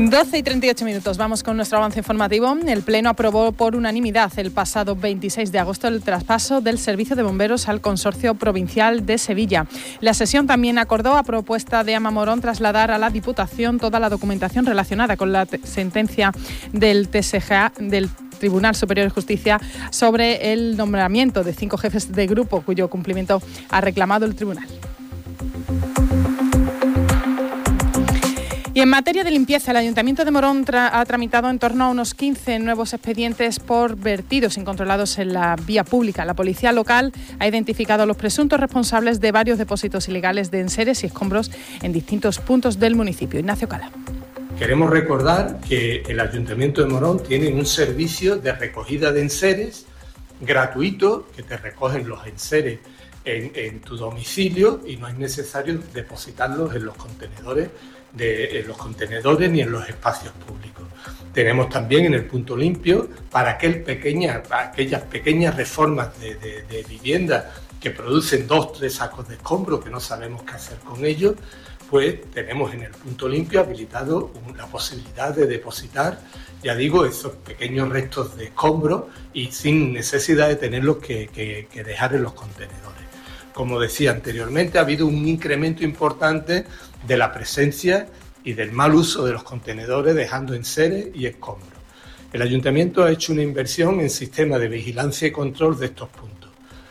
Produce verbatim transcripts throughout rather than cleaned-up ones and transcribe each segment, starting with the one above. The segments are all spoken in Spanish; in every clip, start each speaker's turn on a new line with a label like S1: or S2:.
S1: doce y treinta y ocho minutos. Vamos con nuestro avance informativo. El Pleno aprobó por unanimidad el pasado veintiséis de agosto el traspaso del Servicio de Bomberos al Consorcio Provincial de Sevilla. La sesión también acordó, a propuesta de Ama Morón, trasladar a la Diputación toda la documentación relacionada con la t- sentencia del T S G A, del Tribunal Superior de Justicia, sobre el nombramiento de cinco jefes de grupo, cuyo cumplimiento ha reclamado el tribunal. Y en materia de limpieza, el Ayuntamiento de Morón tra- ha tramitado en torno a unos quince nuevos expedientes por vertidos incontrolados en la vía pública. La policía local ha identificado a los presuntos responsables de varios depósitos ilegales de enseres y escombros en distintos puntos del municipio. Ignacio Cala.
S2: Queremos recordar que el Ayuntamiento de Morón tiene un servicio de recogida de enseres gratuito, que te recogen los enseres en, en tu domicilio y no es necesario depositarlos en los contenedores de en los contenedores ni en los espacios públicos. Tenemos también en el punto limpio para aquel pequeña, aquellas pequeñas reformas de, de, de vivienda que producen dos, tres sacos de escombros que no sabemos qué hacer con ellos, pues tenemos en el punto limpio habilitado la posibilidad de depositar, ya digo, esos pequeños restos de escombros y sin necesidad de tenerlos que, que, que dejar en los contenedores. Como decía anteriormente, ha habido un incremento importante de la presencia y del mal uso de los contenedores, dejando enseres y escombros. El Ayuntamiento ha hecho una inversión en sistemas de vigilancia y control de estos puntos.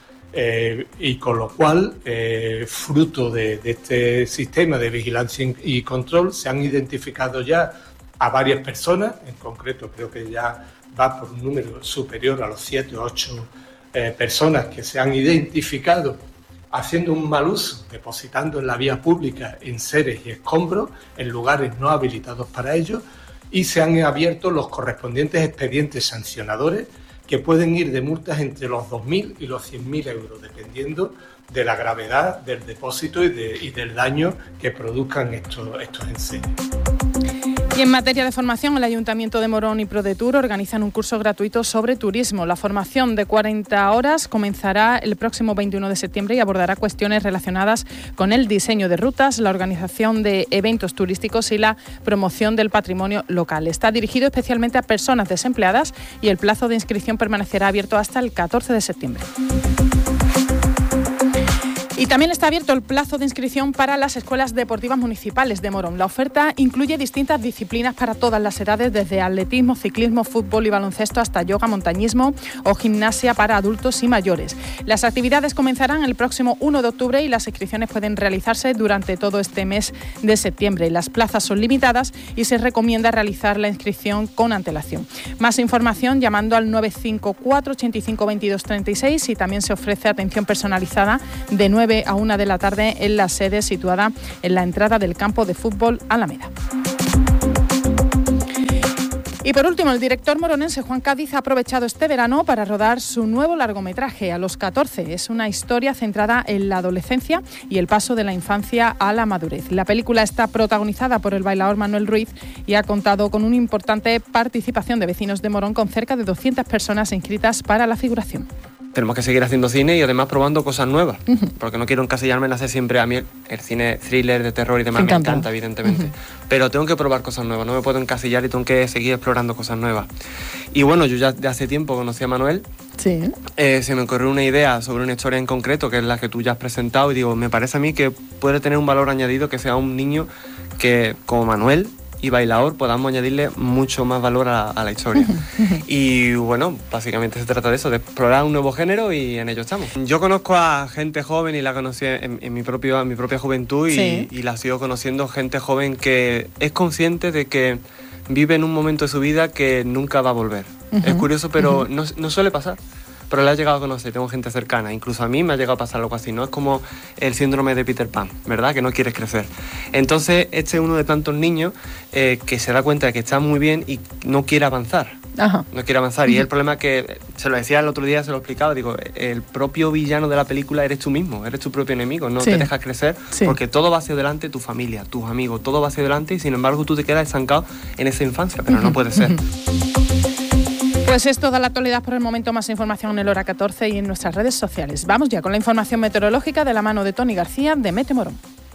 S2: Eh, y con lo cual, eh, fruto de, de este sistema de vigilancia y control, se han identificado ya a varias personas, en concreto creo que ya va por un número superior a los siete o ocho eh, personas que se han identificado haciendo un mal uso, depositando en la vía pública enseres y escombros en lugares no habilitados para ello, y se han abierto los correspondientes expedientes sancionadores que pueden ir de multas entre los dos mil y los cien mil euros, dependiendo de la gravedad del depósito y, de, y del daño que produzcan estos, estos enseres.
S1: Y en materia de formación, el Ayuntamiento de Morón y ProDetour organizan un curso gratuito sobre turismo. La formación de cuarenta horas comenzará el próximo veintiuno de septiembre y abordará cuestiones relacionadas con el diseño de rutas, la organización de eventos turísticos y la promoción del patrimonio local. Está dirigido especialmente a personas desempleadas y el plazo de inscripción permanecerá abierto hasta el catorce de septiembre. Y también está abierto el plazo de inscripción para las escuelas deportivas municipales de Morón. La oferta incluye distintas disciplinas para todas las edades, desde atletismo, ciclismo, fútbol y baloncesto hasta yoga, montañismo o gimnasia para adultos y mayores. Las actividades comenzarán el próximo uno de octubre y las inscripciones pueden realizarse durante todo este mes de septiembre. Las plazas son limitadas y se recomienda realizar la inscripción con antelación. Más información llamando al nueve cinco cuatro, ochenta y cinco, veintidós, treinta y seis, y también se ofrece atención personalizada de nueve a una de la tarde en la sede situada en la entrada del campo de fútbol Alameda. Y por último, el director moronense Juan Cádiz ha aprovechado este verano para rodar su nuevo largometraje, A los catorce. Es una historia centrada en la adolescencia y el paso de la infancia a la madurez. La película está protagonizada por el bailaor Manuel Ruiz y ha contado con una importante participación de vecinos de Morón, con cerca de doscientas personas inscritas para la figuración.
S3: Tenemos que seguir haciendo cine y además probando cosas nuevas, uh-huh. porque no quiero encasillarme en hacer siempre, a mí el, el cine thriller, de terror y demás me encanta, me encanta evidentemente, uh-huh. pero tengo que probar cosas nuevas, no me puedo encasillar y tengo que seguir explorando cosas nuevas. Y bueno, yo ya de hace tiempo conocí a Manuel,
S1: sí.
S3: eh, se me ocurrió una idea sobre una historia en concreto, que es la que tú ya has presentado, y digo, me parece a mí que puede tener un valor añadido que sea un niño que, como Manuel y bailaor, podamos añadirle mucho más valor a, a la historia. Y bueno, básicamente se trata de eso, de explorar un nuevo género, y en ello estamos. Yo conozco a gente joven y la conocí en, en, mi, propio, en mi propia juventud, y, sí. y la sigo conociendo, gente joven que es consciente de que vive en un momento de su vida que nunca va a volver. Uh-huh. Es curioso, pero uh-huh. no, no suele pasar. Pero la he llegado a conocer, tengo gente cercana, incluso a mí me ha llegado a pasar algo así, ¿no? Es como el síndrome de Peter Pan, ¿verdad? Que no quieres crecer. Entonces, este es uno de tantos niños eh, que se da cuenta de que está muy bien y no quiere avanzar. Ajá. No quiere avanzar. Uh-huh. Y el problema es que, se lo decía el otro día, se lo explicaba, digo, el propio villano de la película eres tú mismo, eres tu propio enemigo, no sí. te dejas crecer, sí. porque todo va hacia adelante, tu familia, tus amigos, todo va hacia adelante, y sin embargo tú te quedas estancado en esa infancia, pero uh-huh. no puede ser. Uh-huh.
S1: Pues es toda la actualidad por el momento. Más información en el Hora catorce y en nuestras redes sociales. Vamos ya con la información meteorológica de la mano de Tony García de Mete Morón.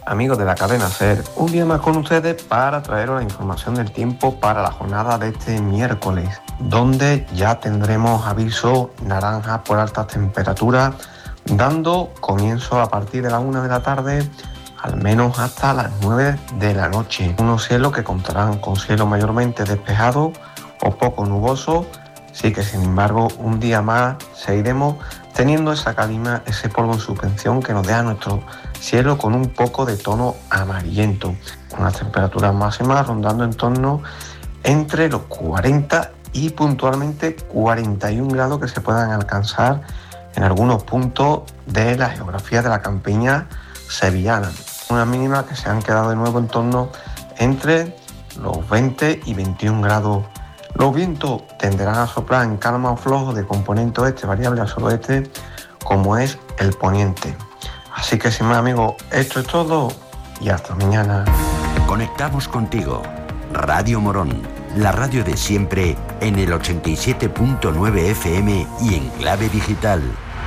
S4: amigos de la cadena SER, un día más con ustedes para traeros la información del tiempo para la jornada de este miércoles, donde ya tendremos aviso naranja por altas temperaturas, dando comienzo a partir de la una de la tarde, al menos hasta las nueve de la noche. Unos cielos que contarán con cielo mayormente despejado o poco nuboso, sí que sin embargo un día más seguiremos teniendo esa calima, ese polvo en suspensión que nos deja nuestro cielo con un poco de tono amarillento, con las temperaturas máximas rondando en torno entre los cuarenta y puntualmente cuarenta y un grados que se puedan alcanzar en algunos puntos de la geografía de la campiña sevillana. Unas mínimas que se han quedado de nuevo en torno entre los veinte y veintiún grados. Los vientos tenderán a soplar en calma o flojo de componente oeste variable al suroeste, como es el poniente. Así que sin más, amigos, esto es todo y hasta mañana.
S5: Conectamos contigo. Radio Morón, la radio de siempre en el ochenta y siete punto nueve F M y en clave digital.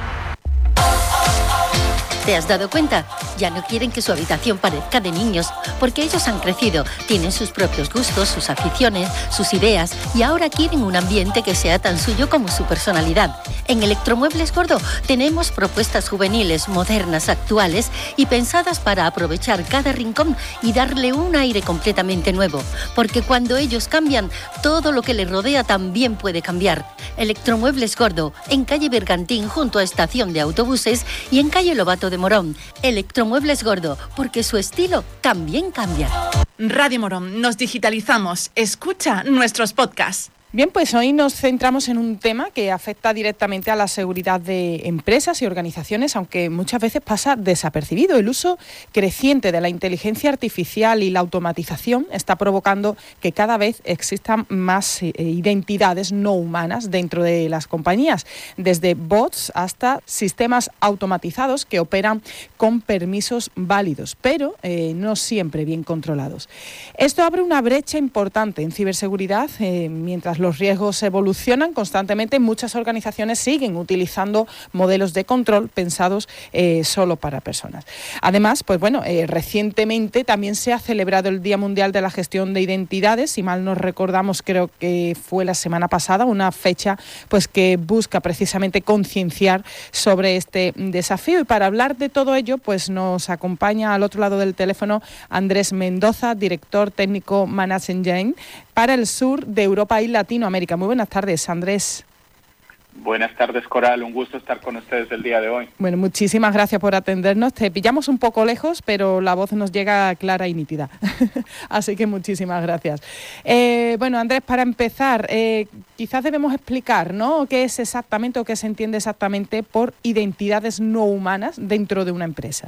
S6: ¿Te has dado cuenta? Ya no quieren que su habitación parezca de niños, porque ellos han crecido, tienen sus propios gustos, sus aficiones, sus ideas, y ahora quieren un ambiente que sea tan suyo como su personalidad. En Electromuebles Gordo tenemos propuestas juveniles, modernas, actuales y pensadas para aprovechar cada rincón y darle un aire completamente nuevo, porque cuando ellos cambian, todo lo que les rodea también puede cambiar. Electromuebles Gordo, en calle Bergantín junto a estación de autobuses y en calle Lobato de Morón. Electromuebles Gordo, porque su estilo también cambia.
S7: Radio Morón, nos digitalizamos. Escucha nuestros podcasts.
S1: Bien, pues hoy nos centramos en un tema que afecta directamente a la seguridad de empresas y organizaciones, aunque muchas veces pasa desapercibido. El uso creciente de la inteligencia artificial y la automatización está provocando que cada vez existan más eh, identidades no humanas dentro de las compañías, desde bots hasta sistemas automatizados que operan con permisos válidos, pero eh, no siempre bien controlados. Esto abre una brecha importante en ciberseguridad, eh, mientras los riesgos evolucionan constantemente. Muchas organizaciones siguen utilizando modelos de control pensados eh, solo para personas. Además, pues bueno, eh, recientemente también se ha celebrado el Día Mundial de la Gestión de Identidades. Si mal nos recordamos, creo que fue la semana pasada, una fecha pues que busca precisamente concienciar sobre este desafío. Y para hablar de todo ello, pues nos acompaña al otro lado del teléfono Andrés Mendoza, director técnico Management para el sur de Europa y Latinoamérica. Muy buenas tardes, Andrés.
S8: Buenas tardes, Coral. Un gusto estar con ustedes el día de hoy.
S1: Bueno, muchísimas gracias por atendernos. Te pillamos un poco lejos, pero la voz nos llega clara y nítida. Así que muchísimas gracias. Eh, bueno, Andrés, para empezar, eh, quizás debemos explicar, ¿no?, qué es exactamente o qué se entiende exactamente por identidades no humanas dentro de una empresa.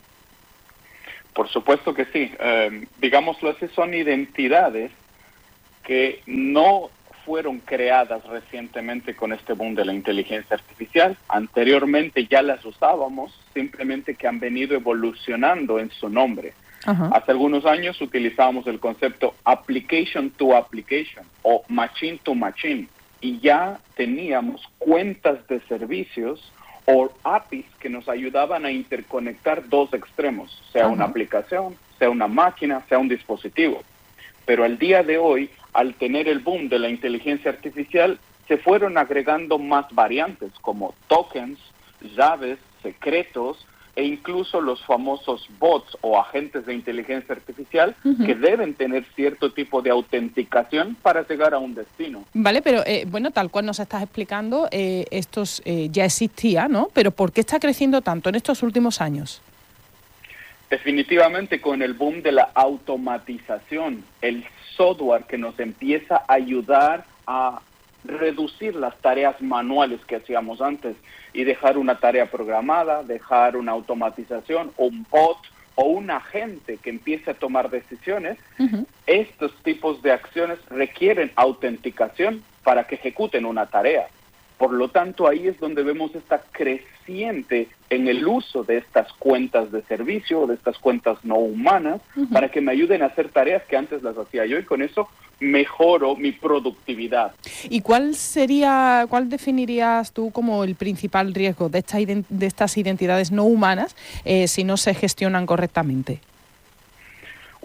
S8: Por supuesto que sí. Eh, digámoslo así, son identidades que no fueron creadas recientemente con este boom de la inteligencia artificial. Anteriormente ya las usábamos, simplemente que han venido evolucionando en su nombre. Uh-huh. Hace algunos años utilizábamos el concepto application to application o machine to machine y ya teníamos cuentas de servicios o A P Is que nos ayudaban a interconectar dos extremos, sea uh-huh. una aplicación, sea una máquina, sea un dispositivo. Pero al día de hoy, al tener el boom de la inteligencia artificial, se fueron agregando más variantes como tokens, llaves, secretos e incluso los famosos bots o agentes de inteligencia artificial uh-huh. que deben tener cierto tipo de autenticación para llegar a un destino.
S1: Vale, pero eh, bueno, tal cual nos estás explicando, eh, estos eh, ya existía, ¿no? Pero ¿por qué está creciendo tanto en estos últimos años?
S8: Definitivamente con el boom de la automatización, el software que nos empieza a ayudar a reducir las tareas manuales que hacíamos antes y dejar una tarea programada, dejar una automatización, un bot o un agente que empiece a tomar decisiones. Uh-huh. Estos tipos de acciones requieren autenticación para que ejecuten una tarea. Por lo tanto, ahí es donde vemos esta creciente en el uso de estas cuentas de servicio, de estas cuentas no humanas, uh-huh. para que me ayuden a hacer tareas que antes las hacía yo y con eso mejoro mi productividad.
S1: ¿Y cuál sería, cuál definirías tú como el principal riesgo de, esta, de estas identidades no humanas eh, si no se gestionan correctamente?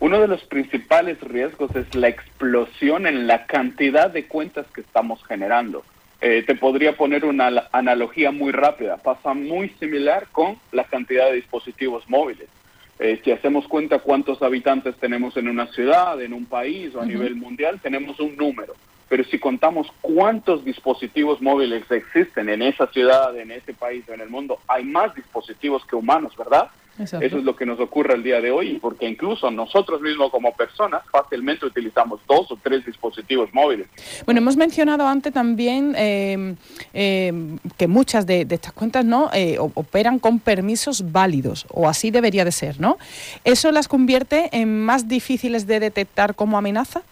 S8: Uno de los principales riesgos es la explosión en la cantidad de cuentas que estamos generando. Eh, te podría poner una analogía muy rápida. Pasa muy similar con la cantidad de dispositivos móviles. Eh, si hacemos cuenta cuántos habitantes tenemos en una ciudad, en un país o a uh-huh. nivel mundial, tenemos un número. Pero si contamos cuántos dispositivos móviles existen en esa ciudad, en ese país o en el mundo, hay más dispositivos que humanos, ¿verdad? Exacto. Eso es lo que nos ocurre el día de hoy, porque incluso nosotros mismos como personas fácilmente utilizamos dos o tres dispositivos móviles.
S1: Bueno, hemos mencionado antes también eh, eh, que muchas de, de estas cuentas no eh, operan con permisos válidos, o así debería de ser, ¿no? ¿Eso las convierte en más difíciles de detectar como amenaza?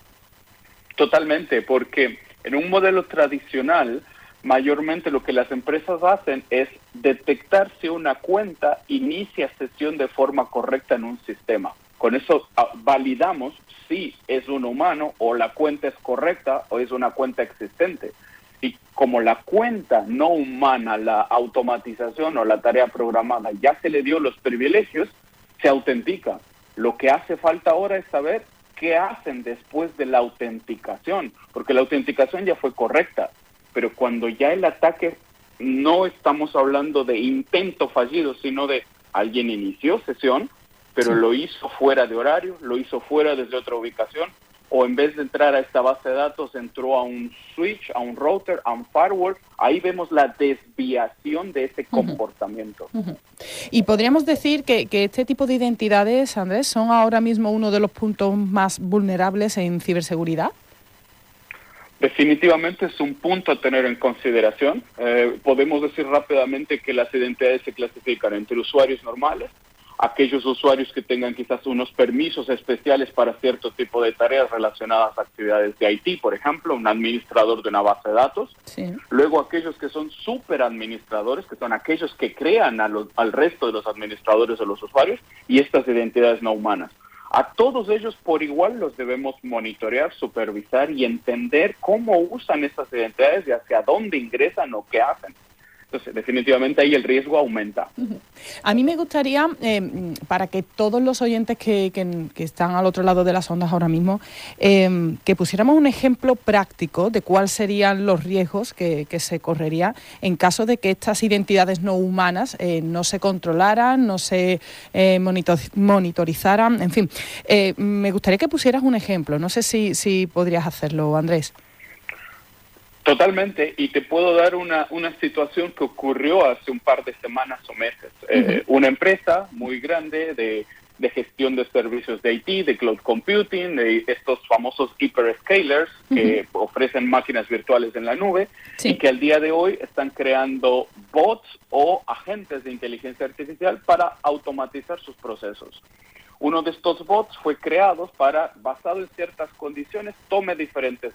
S8: Totalmente, porque en un modelo tradicional, mayormente lo que las empresas hacen es detectar si una cuenta inicia sesión de forma correcta en un sistema. Con eso uh, validamos si es un humano o la cuenta es correcta o es una cuenta existente. Y como la cuenta no humana, la automatización o la tarea programada ya se le dio los privilegios, se autentica. Lo que hace falta ahora es saber qué hacen después de la autenticación, porque la autenticación ya fue correcta. Pero cuando ya el ataque, no estamos hablando de intento fallido, sino de alguien inició sesión, pero sí. lo hizo fuera de horario, lo hizo fuera desde otra ubicación, o en vez de entrar a esta base de datos, entró a un switch, a un router, a un firewall. Ahí vemos la desviación de ese uh-huh. comportamiento.
S1: Uh-huh. Y podríamos decir que, que este tipo de identidades, Andrés, son ahora mismo uno de los puntos más vulnerables en ciberseguridad.
S8: Definitivamente es un punto a tener en consideración. Eh, podemos decir rápidamente que las identidades se clasifican entre usuarios normales, aquellos usuarios que tengan quizás unos permisos especiales para cierto tipo de tareas relacionadas a actividades de I T, por ejemplo, un administrador de una base de datos. Sí. Luego aquellos que son superadministradores, que son aquellos que crean a los, al resto de los administradores de los usuarios, y estas identidades no humanas. A todos ellos por igual los debemos monitorear, supervisar y entender cómo usan estas identidades y hacia dónde ingresan o qué hacen. Entonces, definitivamente ahí el riesgo aumenta.
S1: A mí me gustaría, eh, para que todos los oyentes que, que, que están al otro lado de las ondas ahora mismo, eh, que pusiéramos un ejemplo práctico de cuáles serían los riesgos que, que se correría en caso de que estas identidades no humanas eh, no se controlaran, no se eh, monitor, monitorizaran, en fin. Eh, me gustaría que pusieras un ejemplo. No sé si, si podrías hacerlo, Andrés.
S8: Totalmente, y te puedo dar una, una situación que ocurrió hace un par de semanas o meses. Uh-huh. Eh, una empresa muy grande de, de gestión de servicios de I T, de cloud computing, de estos famosos hyperscalers que uh-huh. ofrecen máquinas virtuales en la nube, sí. y que al día de hoy están creando bots o agentes de inteligencia artificial para automatizar sus procesos. Uno de estos bots fue creado para, basado en ciertas condiciones, tome diferentes